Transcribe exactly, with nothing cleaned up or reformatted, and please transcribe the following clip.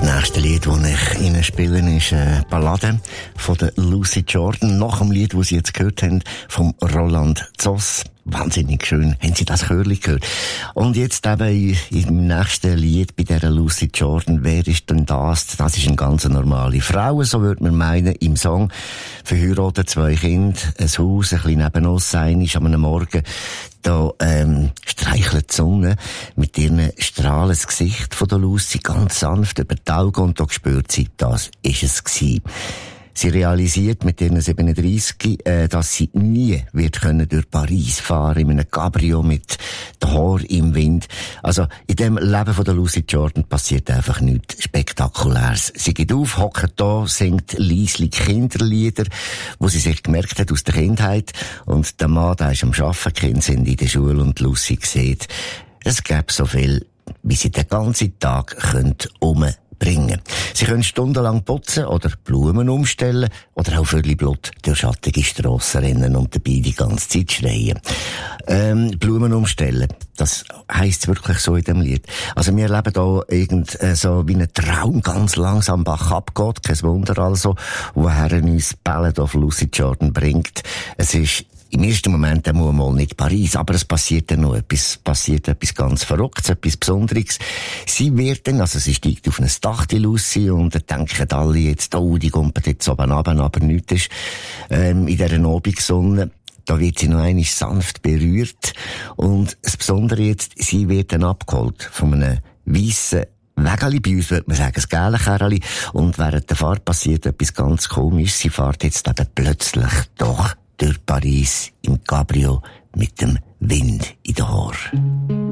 Das nächste Lied, das ich Ihnen spiele, ist eine Ballade von der Lucy Jordan. Nach dem Lied, das Sie jetzt gehört haben, vom Roland Zoss. Wahnsinnig schön. Haben Sie das Chörli gehört? Und jetzt eben im nächsten Lied bei dieser Lucy Jordan. Wer ist denn das? Das ist eine ganz normale Frau, so würde man meinen, im Song. Verheiratet, zwei Kinder, ein Haus, ein bisschen neben uns sein, ist am Morgen. Da ähm, streichelt die Sonne mit ihren Strahlen das Gesicht von der Lucy ganz sanft über die Augen und da spürt sie, das ist es gewesen. Sie realisiert mit ihren siebenunddreissig, äh, dass sie nie wird können durch Paris fahren in einem Cabrio mit den Haaren im Wind. Also in dem Leben von der Lucy Jordan passiert einfach nichts Spektakuläres. Sie geht auf, hockt da, singt leislich Kinderlieder, wo sie sich gemerkt hat aus der Kindheit. Und der Mann, der ist am Arbeiten, Kinder sind in der Schule und Lucy sieht, es gäbe so viel, wie sie den ganzen Tag könnte umbringen. Sie können stundenlang putzen oder Blumen umstellen oder auch völlig Blut durch schattige Strassen rennen und dabei die ganze Zeit schreien. Ähm, Blumen umstellen, das heisst wirklich so in dem Lied. Also wir erleben da irgend äh, so wie ein Traum ganz langsam Bach abgeht, kein Wunder also, woher uns Ballad of Lucy Jordan bringt. Es ist im ersten Moment einmal mal nicht Paris, aber es passiert dann noch etwas, passiert etwas ganz Verrücktes, etwas Besonderes. Sie wird dann, also sie steigt auf ein Dach, die Lucy, und dann denken alle jetzt, oh, die kommt jetzt oben runter, aber nichts ist, ähm, in dieser Abendsonne. Da wird sie noch einmal sanft berührt. Und das Besondere jetzt, sie wird dann abgeholt von einem weissen Wägeli, bei uns würde man sagen, das gelbe Kerli. Und während der Fahrt passiert etwas ganz Komisches. Sie fährt jetzt eben plötzlich doch durch Paris im Cabrio mit dem Wind in den Haaren.